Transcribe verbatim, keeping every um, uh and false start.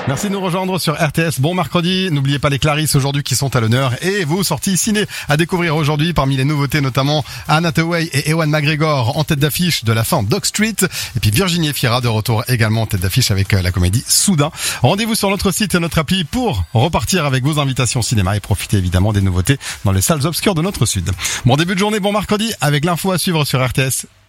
Merci de nous rejoindre sur R T S. Bon mercredi, n'oubliez pas les Clarisse aujourd'hui qui sont à l'honneur et vos sorties ciné à découvrir aujourd'hui parmi les nouveautés notamment Anna Hathaway et Ewan McGregor en tête d'affiche de la fin Dog Street et puis Virginie Efira de retour également en tête d'affiche avec la comédie Soudain. Rendez-vous sur notre site et notre appli pour repartir avec vos invitations cinéma et profiter évidemment des nouveautés dans les salles obscures de notre sud. Bon début de journée, bon mercredi avec l'info à suivre sur R T S.